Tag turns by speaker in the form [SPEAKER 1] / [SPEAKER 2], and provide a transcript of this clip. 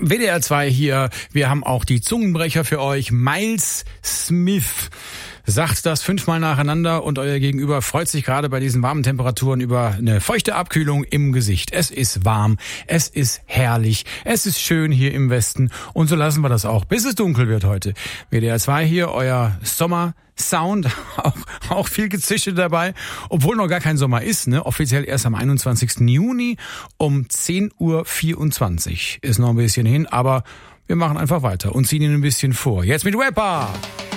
[SPEAKER 1] WDR 2 hier. Wir haben auch die Zungenbrecher für euch. Miles Smith sagt das 5-mal nacheinander und euer Gegenüber freut sich gerade bei diesen warmen Temperaturen über eine feuchte Abkühlung im Gesicht. Es ist warm, es ist herrlich, es ist schön hier im Westen und so lassen wir das auch, bis es dunkel wird heute. WDR 2 hier, euer Sommer-Sound, auch viel Gezische dabei, obwohl noch gar kein Sommer ist, ne? Offiziell erst am 21. Juni um 10:24 Uhr. Ist noch ein bisschen hin, aber wir machen einfach weiter und ziehen ihn ein bisschen vor. Jetzt mit Rapper!